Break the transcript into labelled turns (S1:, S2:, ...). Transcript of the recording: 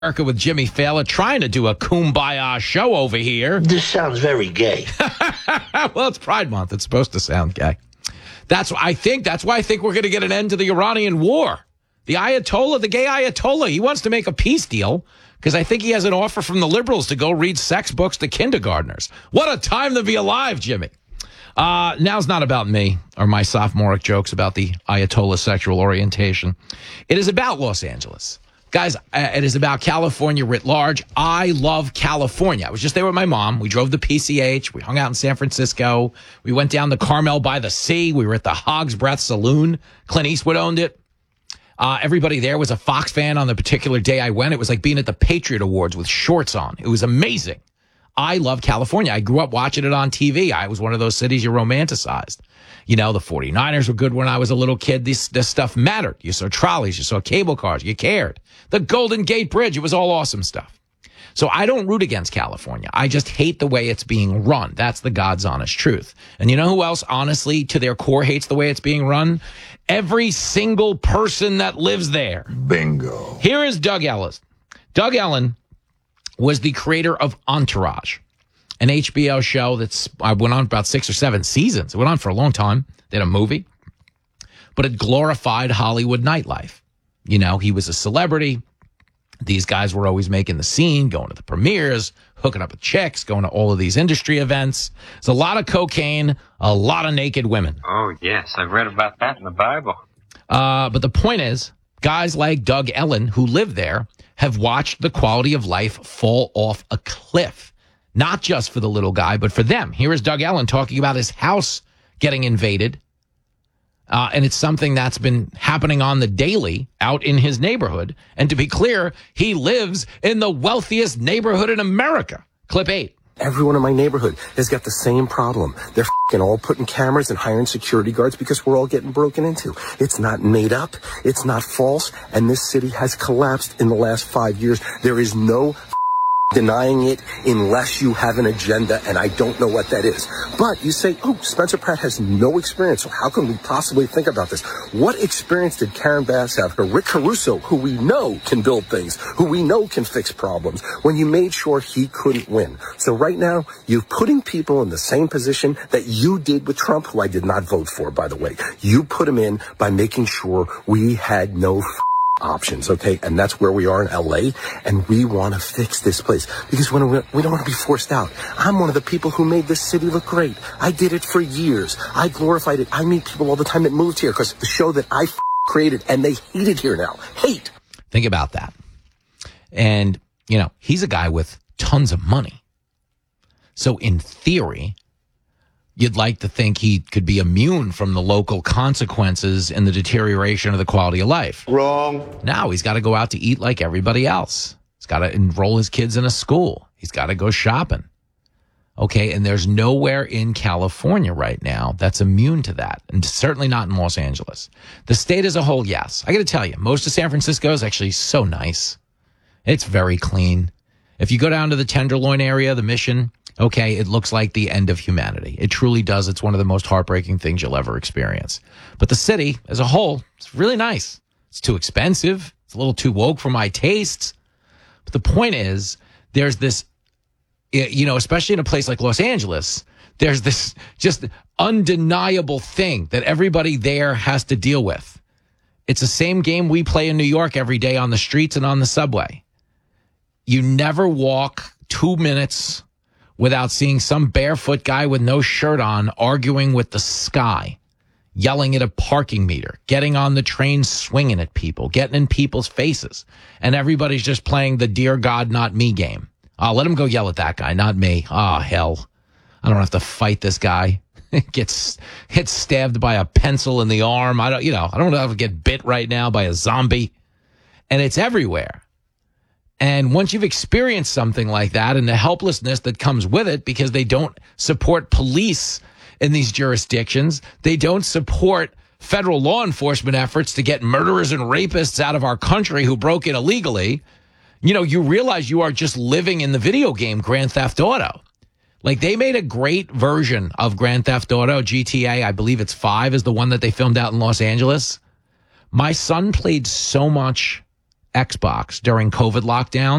S1: America with Jimmy Fallon, trying to do a kumbaya show over here.
S2: This sounds very gay.
S1: Well, it's Pride Month. It's supposed to sound gay. That's why I think we're going to get an end to the Iranian war. The Ayatollah, the gay Ayatollah, he wants to make a peace deal because I think he has an offer from the liberals to go read sex books to kindergartners. What a time to be alive, Jimmy. Now's not about me or my sophomoric jokes about the Ayatollah sexual orientation. It is about Los Angeles. Guys, it is about California writ large. I love California. I was just there with my mom. We drove to PCH. We hung out in San Francisco. We went down to Carmel by the Sea. We were at the Hog's Breath Saloon. Clint Eastwood owned it. Everybody there was a Fox fan on the particular day I went. It was like being at the Patriot Awards with shorts on. It was amazing. I love California. I grew up watching it on TV. I was one of those cities you romanticized. You know, the 49ers were good when I was a little kid. This stuff mattered. You saw trolleys. You saw cable cars. You cared. The Golden Gate Bridge. It was all awesome stuff. So I don't root against California. I just hate the way it's being run. That's the God's honest truth. And you know who else, honestly, to their core hates the way it's being run? Every single person that lives there.
S3: Bingo.
S1: Here is Doug Ellin. Doug Ellin was the creator of Entourage, an HBO show that's went on about 6 or 7 seasons. It went on for a long time. They had a movie, but it glorified Hollywood nightlife. You know, he was a celebrity. These guys were always making the scene, going to the premieres, hooking up with chicks, going to all of these industry events. There's a lot of cocaine, a lot of naked women.
S4: Oh, yes. I've read about that in the Bible.
S1: But the point is, guys like Doug Ellin, who live there, have watched the quality of life fall off a cliff. Not just for the little guy, but for them. Here is Doug Ellin talking about his house getting invaded. And it's something that's been happening on the daily out in his neighborhood. And to be clear, he lives in the wealthiest neighborhood in America. Clip 8.
S5: Everyone in my neighborhood has got the same problem. They're all putting cameras and hiring security guards because we're all getting broken into. It's not made up. It's not false. And this city has collapsed in the last 5 years. There is no denying it unless you have an agenda, and I don't know what that is. But you say, oh, Spencer Pratt has no experience, so how can we possibly think about this? What experience did Karen Bass have, or Rick Caruso, who we know can build things, who we know can fix problems, when you made sure he couldn't win? So right now, you're putting people in the same position that you did with Trump, who I did not vote for, by the way. You put him in by making sure we had no options, okay? And that's where we are in LA, and we want to fix this place because we don't want to be forced out. I'm one of the people who made this city look great. I did it for years. I glorified it. I meet people all the time that moved here because the show that I created, and they hate it here now. Hate.
S1: Think about that. And, you know, he's a guy with tons of money. So in theory, you'd like to think he could be immune from the local consequences and the deterioration of the quality of life.
S2: Wrong.
S1: Now he's got to go out to eat like everybody else. He's got to enroll his kids in a school. He's got to go shopping. Okay, and there's nowhere in California right now that's immune to that, and certainly not in Los Angeles. The state as a whole, yes. I got to tell you, most of San Francisco is actually so nice. It's very clean. If you go down to the Tenderloin area, the Mission, okay, it looks like the end of humanity. It truly does. It's one of the most heartbreaking things you'll ever experience. But the city as a whole, it's really nice. It's too expensive. It's a little too woke for my tastes. But the point is, there's this, you know, especially in a place like Los Angeles, there's this just undeniable thing that everybody there has to deal with. It's the same game we play in New York every day on the streets and on the subway. You never walk 2 minutes without seeing some barefoot guy with no shirt on arguing with the sky, yelling at a parking meter, getting on the train, swinging at people, getting in people's faces. And everybody's just playing the dear God, not me game. I'll let him go yell at that guy, not me. Oh, hell. I don't have to fight this guy. Gets stabbed by a pencil in the arm. I don't have to get bit right now by a zombie. And it's everywhere. And once you've experienced something like that and the helplessness that comes with it because they don't support police in these jurisdictions, they don't support federal law enforcement efforts to get murderers and rapists out of our country who broke in illegally, you know, you realize you are just living in the video game Grand Theft Auto. Like, they made a great version of Grand Theft Auto, GTA, I believe it's 5 is the one that they filmed out in Los Angeles. My son played so much Xbox during COVID lockdown.